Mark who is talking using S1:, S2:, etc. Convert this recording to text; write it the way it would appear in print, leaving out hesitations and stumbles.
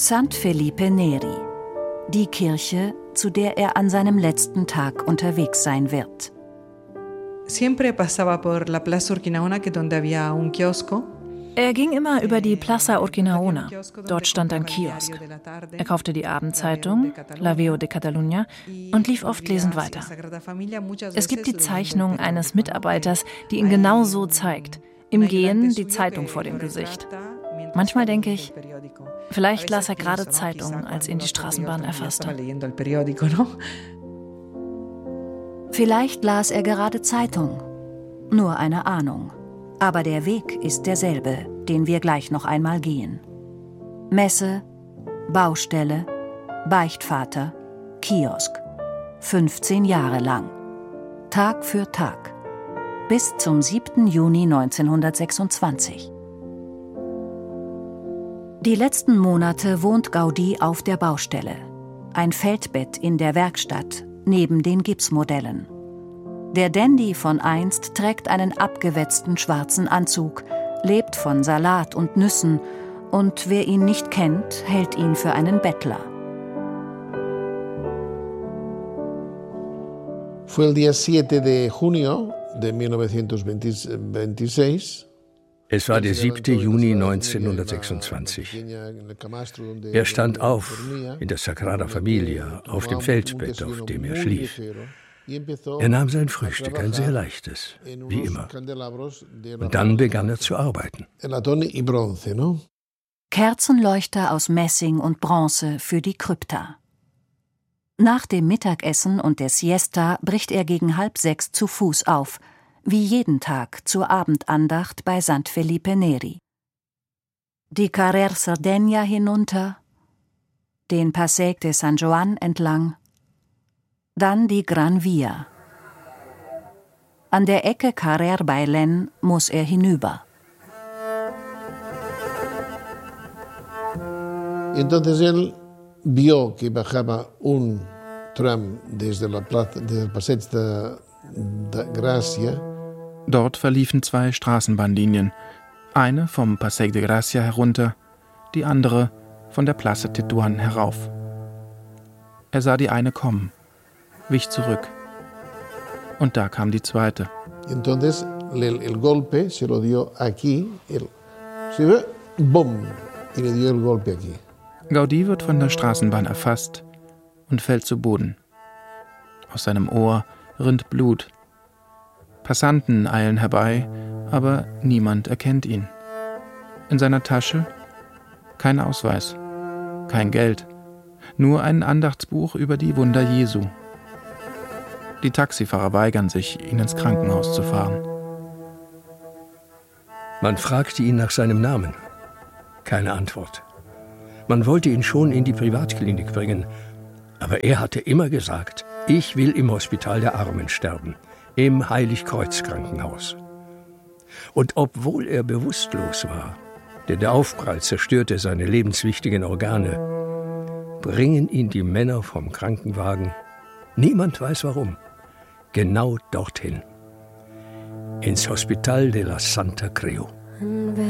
S1: San Felipe Neri, die Kirche, zu der er an seinem letzten Tag unterwegs sein wird.
S2: Siempre pasaba por la Plaza Urquinaona, que donde había un kiosco.
S3: Er ging immer über die Plaza Urquinaona. Dort stand ein Kiosk. Er kaufte die Abendzeitung, La Veu de Catalunya, und lief oft lesend weiter. Es gibt die Zeichnung eines Mitarbeiters, die ihn genau so zeigt. Im Gehen die Zeitung vor dem Gesicht. Manchmal denke ich, vielleicht las er gerade Zeitung, als ihn die Straßenbahn erfasste.
S1: Vielleicht las er gerade Zeitung. Nur eine Ahnung. Aber der Weg ist derselbe, den wir gleich noch einmal gehen. Messe, Baustelle, Beichtvater, Kiosk. 15 Jahre lang. Tag für Tag. Bis zum 7. Juni 1926. Die letzten Monate wohnt Gaudí auf der Baustelle. Ein Feldbett in der Werkstatt, neben den Gipsmodellen. Der Dandy von einst trägt einen abgewetzten schwarzen Anzug, lebt von Salat und Nüssen und wer ihn nicht kennt, hält ihn für einen Bettler.
S4: Fue el día 7 de junio de 1926.
S5: Es war der 7. Juni 1926. Er stand auf in der Sagrada Familia auf dem Feldbett, auf dem er schlief. Er nahm sein Frühstück, ein sehr leichtes, wie immer. Und dann begann er zu arbeiten.
S1: Kerzenleuchter aus Messing und Bronze für die Krypta. Nach dem Mittagessen und der Siesta bricht er gegen 5:30 zu Fuß auf, wie jeden Tag zur Abendandacht bei San Felipe Neri. Die Carrer Sardegna hinunter, den Passeig de San Joan entlang, dann die Gran Via. An der Ecke Carrer Bailén muss er hinüber.
S4: Entonces él vio que bajaba un tram desde el Passeig de Gracia.
S6: Dort verliefen 2 Straßenbahnlinien. Eine vom Passeig de Gracia herunter, die andere von der Plaza Tetuán herauf. Er sah die eine kommen, wich zurück. Und da kam die zweite.
S4: Entonces el golpe se lo dio aquí, se ve, bum, y le dio el golpe aquí.
S6: Gaudí wird von der Straßenbahn erfasst und fällt zu Boden. Aus seinem Ohr rinnt Blut. Passanten eilen herbei, aber niemand erkennt ihn. In seiner Tasche kein Ausweis, kein Geld, nur ein Andachtsbuch über die Wunder Jesu. Die Taxifahrer weigern sich, ihn ins Krankenhaus zu fahren.
S5: Man fragte ihn nach seinem Namen. Keine Antwort. Man wollte ihn schon in die Privatklinik bringen, aber er hatte immer gesagt, ich will im Hospital der Armen sterben, im Heiligkreuz-Krankenhaus. Und obwohl er bewusstlos war, denn der Aufprall zerstörte seine lebenswichtigen Organe, bringen ihn die Männer vom Krankenwagen, niemand weiß warum, genau dorthin, ins Hospital de la Santa Creu.